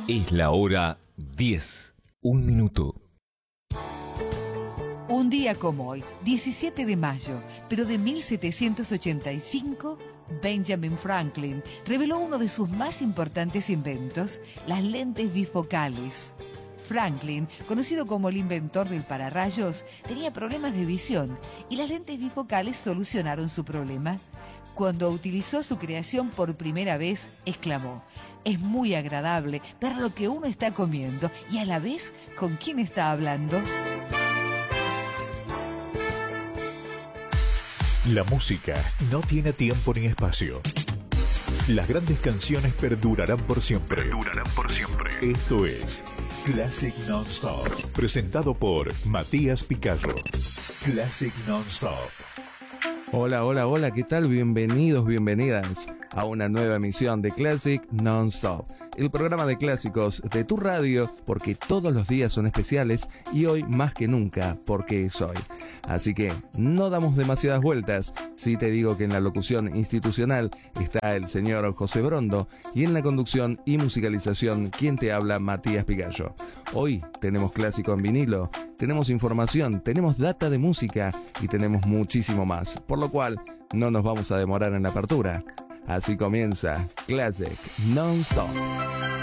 Es la hora 10, un minuto. Un día como hoy, 17 de mayo, pero de 1785, Benjamin Franklin reveló uno de sus más importantes inventos, las lentes bifocales. Franklin, conocido como el inventor del pararrayos, tenía problemas de visión y las lentes bifocales solucionaron su problema. Cuando utilizó su creación por primera vez, exclamó: "Es muy agradable ver lo que uno está comiendo y a la vez con quién está hablando". La música no tiene tiempo ni espacio. Las grandes canciones perdurarán por siempre. Esto es Classic Non-Stop, presentado por Matías Picayo. Classic Non-Stop. Hola, hola, hola, ¿qué tal? Bienvenidos, bienvenidas a una nueva emisión de Classic Non-Stop, el programa de clásicos de tu radio, porque todos los días son especiales y hoy más que nunca, porque es hoy. Así que no damos demasiadas vueltas. Sí te digo que en la locución institucional está el señor José Brondo y en la conducción y musicalización quien te habla, Matías Picayo. Hoy tenemos clásico en vinilo, tenemos información, tenemos data de música y tenemos muchísimo más, por lo cual no nos vamos a demorar en la apertura. Así comienza Classic Non-Stop.